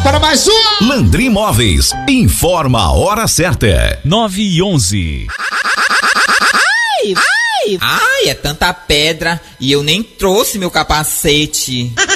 para mais um. Landry Imóveis informa a hora certa. 9h11. Ai, é tanta pedra e eu nem trouxe meu capacete.